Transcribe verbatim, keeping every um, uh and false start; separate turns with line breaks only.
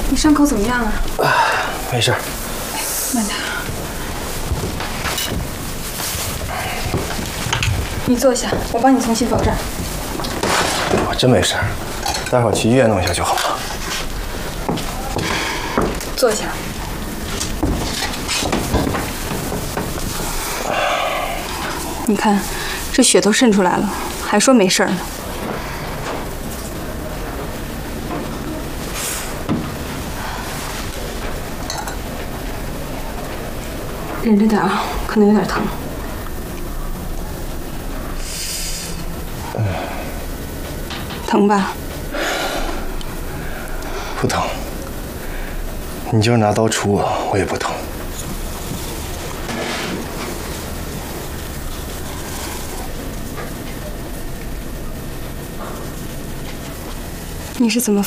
你伤口怎么样啊？
啊，没事。
慢点。你坐下，我帮你重新包扎。
我真没事，待会儿去医院弄一下就好了。
坐下。你看，这血都渗出来了，还说没事呢。忍着点啊，可能有点疼。
嗯，
疼吧？
不疼。你就是拿刀杵我，我也不疼。
你是怎么